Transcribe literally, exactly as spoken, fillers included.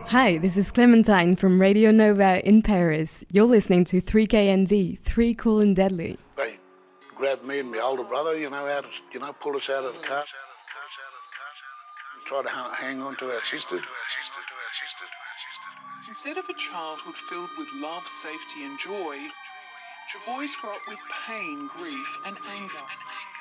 Hi, this is Clementine from Radio Nova in Paris. You're listening to three K N D, three Cool and Deadly. They grabbed me and my older brother, you know, out of, you know, pulled us out of the car. Tried to hang on to our sister. Instead of a childhood filled with love, safety and joy, your boys grow up with pain, grief and anger.